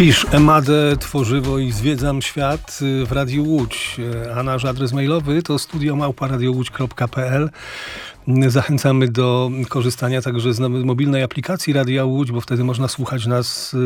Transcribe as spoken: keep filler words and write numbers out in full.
Fisz, Emadę, Tworzywo i Zwiedzam Świat w Radiu Łódź. A nasz adres mailowy to studio małpa radio łódź kropka pe el. Zachęcamy do korzystania także z mobilnej aplikacji Radia Łódź, bo wtedy można słuchać nas